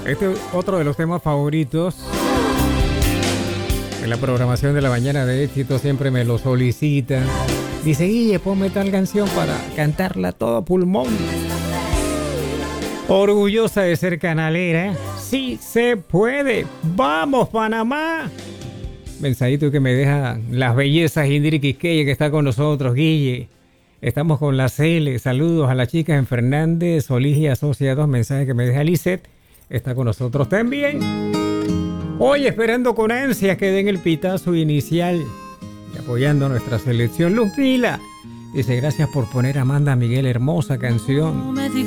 Este es otro de los temas favoritos en la programación de la mañana de éxito, siempre me lo solicitan. Dice, Guille, ponme tal canción para cantarla todo pulmón. Orgullosa de ser canalera. Sí se puede. ¡Vamos, Panamá! Mensajito que me deja las bellezas Indiri Quisqueya, que está con nosotros, Guille. Estamos con la Cele. Saludos a las chicas en Fernández, Solís y Asociados. Mensaje que me deja Lisette. Está con nosotros también. Hoy esperando con ansias que den el pitazo inicial y apoyando a nuestra selección. Luz Pila dice, gracias por poner a Amanda Miguel, hermosa canción.